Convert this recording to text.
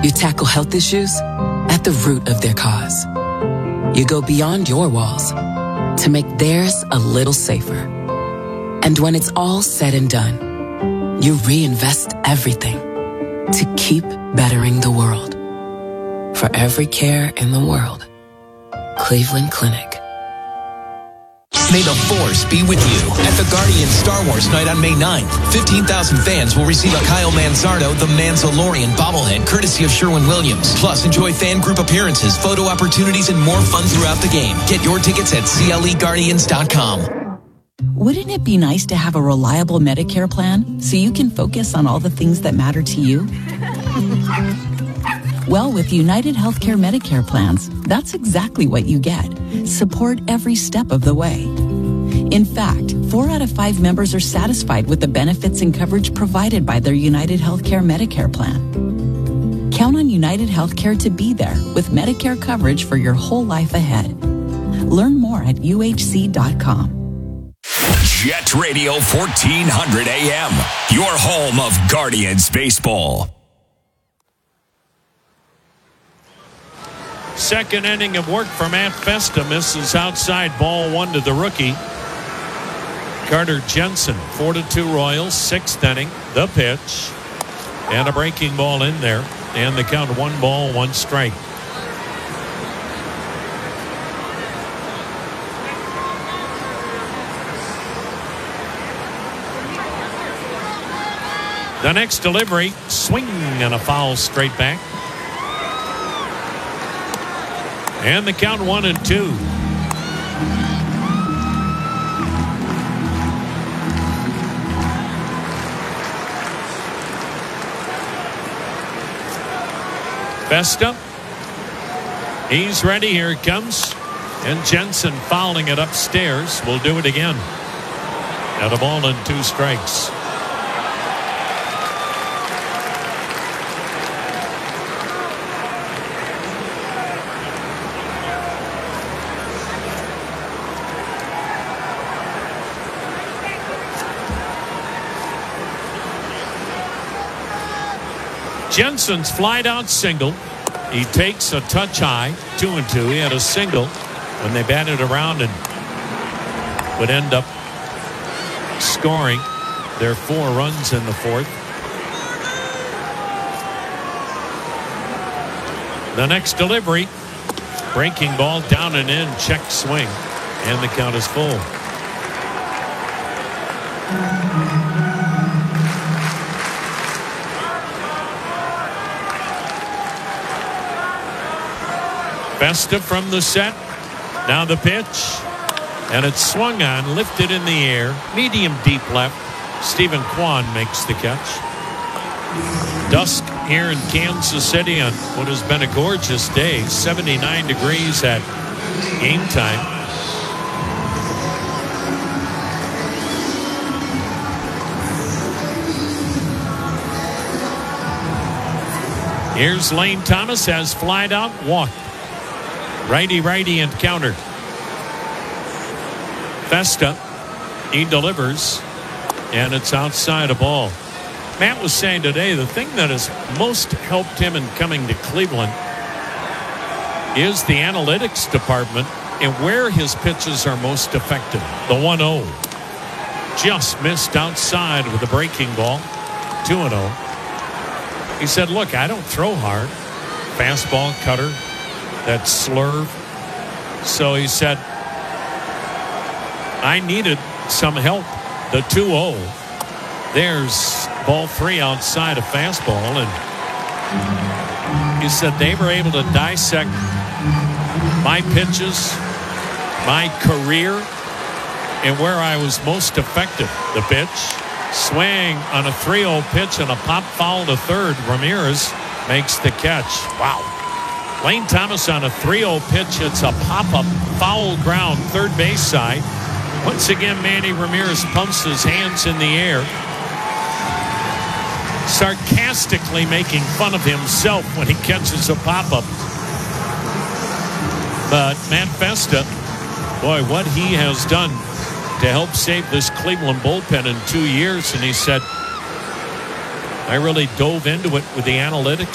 You tackle health issues at the root of their cause. You go beyond your walls to make theirs a little safer. And when it's all said and done, you reinvest everything to keep bettering the world. For every care in the world, Cleveland Clinic. May the Force be with you at the Guardian Star Wars night on May 9th. 15,000 fans will receive a Kyle Manzardo The Manzalorian bobblehead courtesy of Sherwin-Williams. Plus, enjoy fan group appearances, photo opportunities, and more fun throughout the game. Get your tickets at CLEGuardians.com. Wouldn't it be nice to have a reliable Medicare plan so you can focus on all the things that matter to you? Well, with United Healthcare Medicare plans, that's exactly what you get. Support every step of the way. In fact, 4 out of 5 members are satisfied with the benefits and coverage provided by their United Healthcare Medicare plan. Count on United Healthcare to be there with Medicare coverage for your whole life ahead. Learn more at uhc.com. Jet Radio 1400 AM, your home of Guardians baseball. Second inning of work for Matt Festa. Misses outside, ball 1 to the rookie, Carter Jensen. 4-2 Royals. 6th inning. The pitch. And a breaking ball in there. And the count 1 ball, 1 strike. The next delivery, swing and a foul straight back. And the count 1-2. Festa. He's ready. Here it comes. And Jensen fouling it upstairs. Will do it again. At a ball and 2 strikes. Jensen's flied out single. He takes a touch high, 2-2. He had a single when they batted around and would end up scoring their 4 runs in the 4th. The next delivery, breaking ball down and in, check swing, and the count is full. Festa from the set. Now the pitch. And it's swung on, lifted in the air. Medium deep left. Stephen Kwan makes the catch. Dusk here in Kansas City on what has been a gorgeous day. 79 degrees at game time. Here's Lane Thomas, has flied out, walked. Righty and counter. Festa, he delivers, and it's outside a ball. Matt was saying today the thing that has most helped him in coming to Cleveland is the analytics department and where his pitches are most effective. The 1-0 just missed outside with a breaking ball. 2-0. He said, look, I don't throw hard. Fastball, cutter, that slurve. So he said, I needed some help. The 2-0. There's ball 3 outside a fastball. And he said they were able to dissect my pitches, my career, and where I was most effective. The pitch, swing on a 3-0 pitch and a pop foul to third. Ramirez makes the catch. Wow. Lane Thomas on a 3-0 pitch. It's a pop-up foul ground, third base side. Once again, Manny Ramirez pumps his hands in the air, sarcastically making fun of himself when he catches a pop-up. But Matt Festa, boy, what he has done to help save this Cleveland bullpen in 2 years. And he said, I really dove into it with the analytics